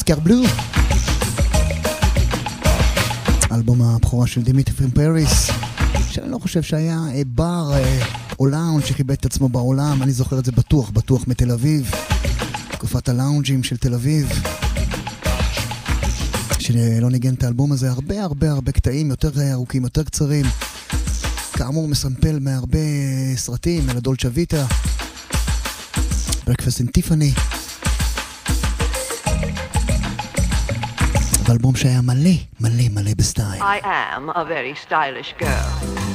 Cœur Bleu, אלבום הבכורה של דימיטרי פרום פריס, שאני לא חושב שהיה בר או לאונג' שכיבד את עצמו בעולם. אני זוכר את זה בטוח מתל אביב, תקופת הלאונג'ים של תל אביב, שלא ניגן את האלבום הזה. הרבה קטעים, יותר ארוכים, יותר קצרים, כאמור מסמפל מהרבה סרטים, על הדולצ'ה ויטה, ברקפסט עם טיפאני, ואלבום שהיה מלא בסטייל. I am a very stylish girl.